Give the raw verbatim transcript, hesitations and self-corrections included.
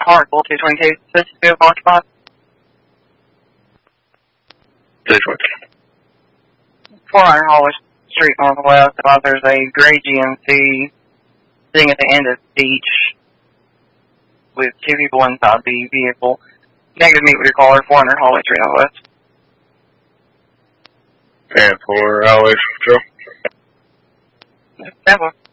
Hartsville, two twenty-two. This is vehicle occupied. two twenty. four hundred Hollis Street Northwest. About there's a gray G M C sitting at the end of the beach with two people inside the vehicle. Negative, meet with your caller, four hundred Hollis Street Northwest. And for Hollis, Joe. Never.